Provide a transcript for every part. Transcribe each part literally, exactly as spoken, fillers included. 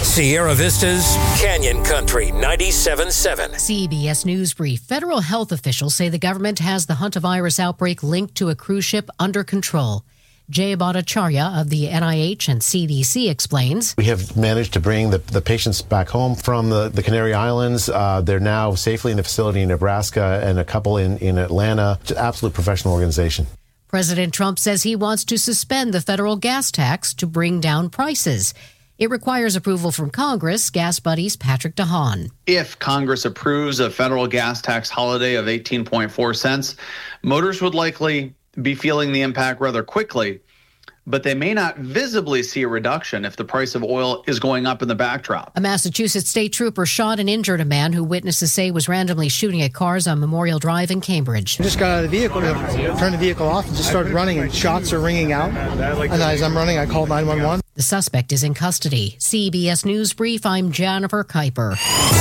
Sierra Vista's Canyon Country ninety-seven point seven. C B S News Brief. Federal health officials say the government has the hantavirus outbreak linked to a cruise ship under control. Jay Bhattacharya of the N I H and C D C explains. We have managed to bring the, the patients back home from the, the Canary Islands. Uh, they're now safely in the facility in Nebraska and a couple in, in Atlanta. It's an absolute professional organization. President Trump says he wants to suspend the federal gas tax to bring down prices. It requires approval from Congress, Gas Buddy's Patrick DeHaan. If Congress approves a federal gas tax holiday of eighteen point four cents, motorists would likely be feeling the impact rather quickly, but they may not visibly see a reduction if the price of oil is going up in the backdrop. A Massachusetts state trooper shot and injured a man who witnesses say was randomly shooting at cars on Memorial Drive in Cambridge. I just got out of the vehicle, turned the vehicle off, and just started running, and shots are ringing out. And as I'm running, I called nine one one. The suspect is in custody. C B S News Brief, I'm Jennifer Kuiper.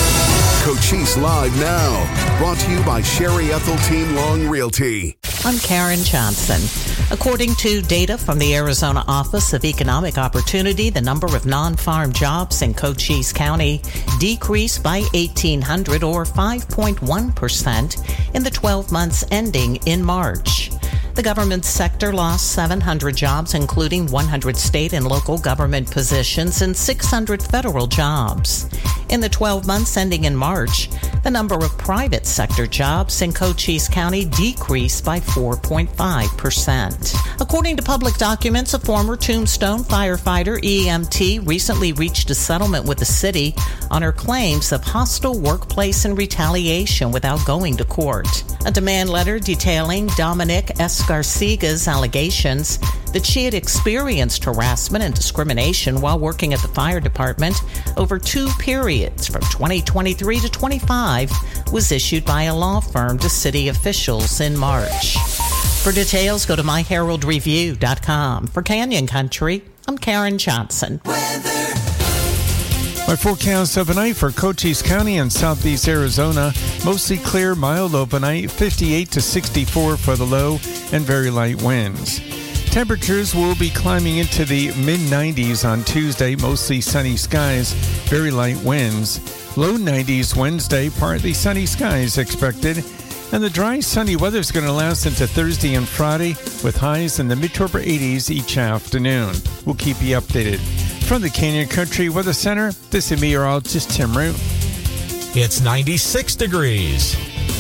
Cochise Live now, brought to you by Sherry Ethel Team Long Realty. I'm Karen Johnson. According to data from the Arizona Office of Economic Opportunity, the number of non-farm jobs in Cochise County decreased by eighteen hundred or five point one percent in the twelve months ending in March. The government sector lost seven hundred jobs, including one hundred state and local government positions and six hundred federal jobs. In the twelve months ending in March, the number of private sector jobs in Cochise County decreased by four point five percent. According to public documents, a former Tombstone firefighter, E M T, recently reached a settlement with the city on her claims of hostile workplace and retaliation without going to court. A demand letter detailing Dominic Escarcega's allegations that she had experienced harassment and discrimination while working at the fire department over two periods from twenty twenty-three to twenty-five was issued by a law firm to city officials in March. For details, go to my herald review dot com. For Canyon Country, I'm Karen Johnson. Weather. My forecast overnight for Cochise County and southeast Arizona. Mostly clear, mild overnight, fifty-eight to sixty-four for the low, and very light winds. Temperatures will be climbing into the mid nineties on Tuesday, mostly sunny skies, very light winds. Low nineties Wednesday, partly sunny skies expected. And the dry, sunny weather is going to last into Thursday and Friday, with highs in the mid to upper eighties each afternoon. We'll keep you updated. From the Canyon Country Weather Center, this is meteorologist Tim Root. It's ninety-six degrees.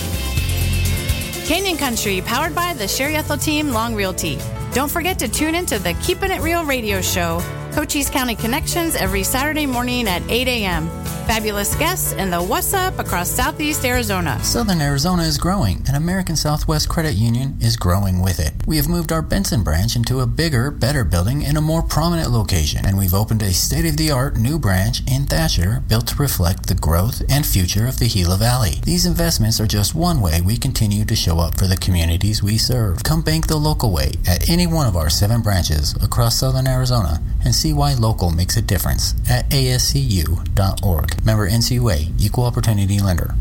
Canyon Country, powered by the Sherry Ethel Team Long Realty. Don't forget to tune into the Keepin' It Real radio show, Cochise County Connections, every Saturday morning at eight a.m. Fabulous guests and the What's Up across southeast Arizona. Southern Arizona is growing, and American Southwest Credit Union is growing with it. We have moved our Benson branch into a bigger, better building in a more prominent location, and we've opened a state-of-the-art new branch in Thatcher built to reflect the growth and future of the Gila Valley. These investments are just one way we continue to show up for the communities we serve. Come bank the local way at any one of our seven branches across Southern Arizona and see why local makes a difference at A S C U dot org. Member N C U A, Equal Opportunity Lender.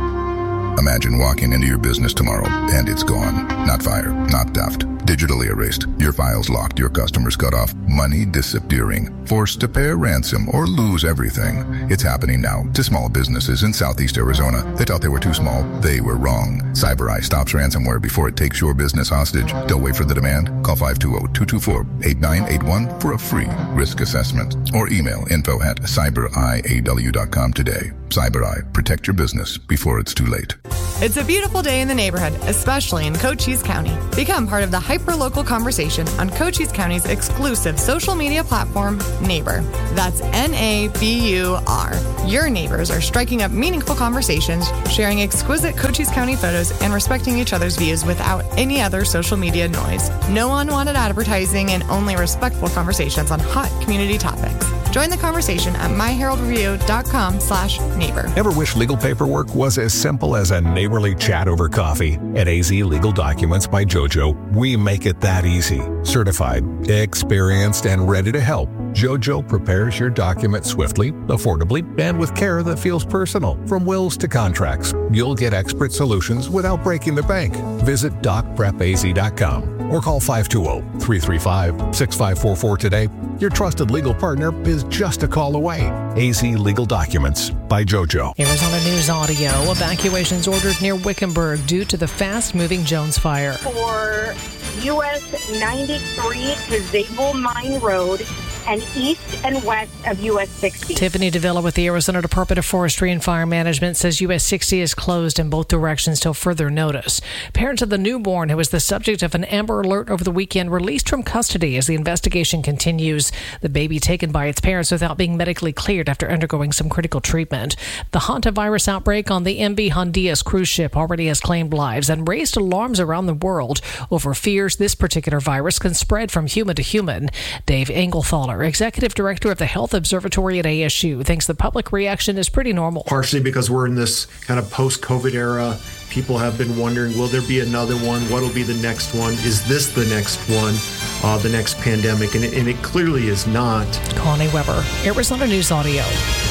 Imagine walking into your business tomorrow and it's gone. Not fire, not theft. Digitally erased. Your files locked, your customers cut off, money disappearing, forced to pay a ransom or lose everything. It's happening now to small businesses in southeast Arizona. They thought they were too small. They were wrong. CyberEye stops ransomware before it takes your business hostage. Don't wait for the demand. Call five two zero, two two four, eight nine eight one for a free risk assessment or email info at cyber eye a w dot com today. CyberEye. Protect your business before it's too late. It's a beautiful day in the neighborhood, especially in Cochise County. Become part of the hyper-local conversation on Cochise County's exclusive social media platform, Neighbor. That's N A B U R. Your neighbors are striking up meaningful conversations, sharing exquisite Cochise County photos, and respecting each other's views without any other social media noise. No unwanted advertising and only respectful conversations on hot community topics. Join the conversation at my herald review dot com slash neighbor. Ever wish legal paperwork was as simple as a neighborly chat over coffee? At A Z Legal Documents by JoJo, we make it that easy. Certified, experienced, and ready to help, JoJo prepares your document swiftly, affordably, and with care that feels personal. From wills to contracts, you'll get expert solutions without breaking the bank. Visit doc prep a z dot com. or call five two zero, three three five, six five four four today. Your trusted legal partner is just a call away. A Z Legal Documents by JoJo. Arizona News Audio. Evacuations ordered near Wickenburg due to the fast-moving Jones Fire. For U S ninety-three to Zabel Mine Road and east and west of U S sixty. Tiffany Davila with the Arizona Department of Forestry and Fire Management says U S sixty is closed in both directions till further notice. Parents of the newborn who was the subject of an Amber Alert over the weekend released from custody as the investigation continues. The baby taken by its parents without being medically cleared after undergoing some critical treatment. The hantavirus outbreak on the M V Hondias cruise ship already has claimed lives and raised alarms around the world over fears this particular virus can spread from human to human. Dave Engelthaler, Executive Director of the Health Observatory at A S U, thinks the public reaction is pretty normal. Partially because we're in this kind of post-COVID era. People have been wondering, will there be another one? What will be the next one? Is this the next one, uh, the next pandemic? And it, and it clearly is not. Connie Weber, Arizona News Audio.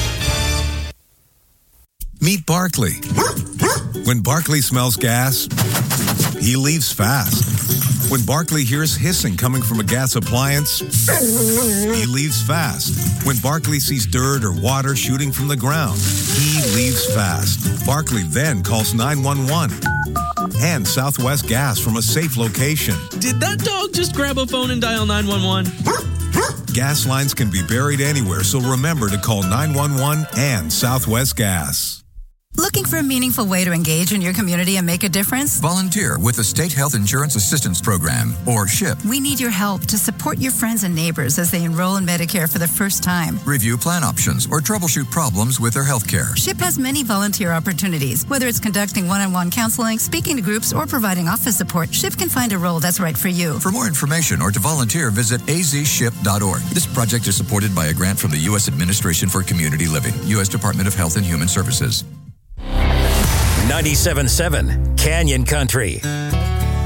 Meet Barkley. When Barkley smells gas, he leaves fast. When Barkley hears hissing coming from a gas appliance, he leaves fast. When Barkley sees dirt or water shooting from the ground, he leaves fast. Barkley then calls nine one one and Southwest Gas from a safe location. Did that dog just grab a phone and dial nine one one? Gas lines can be buried anywhere, so remember to call nine one one and Southwest Gas. Looking for a meaningful way to engage in your community and make a difference? Volunteer with the State Health Insurance Assistance Program, or SHIP. We need your help to support your friends and neighbors as they enroll in Medicare for the first time. Review plan options or troubleshoot problems with their health care. SHIP has many volunteer opportunities. Whether it's conducting one-on-one counseling, speaking to groups, or providing office support, SHIP can find a role that's right for you. For more information or to volunteer, visit a z ship dot org. This project is supported by a grant from the U S Administration for Community Living, U S Department of Health and Human Services. ninety-seven point seven Canyon Country.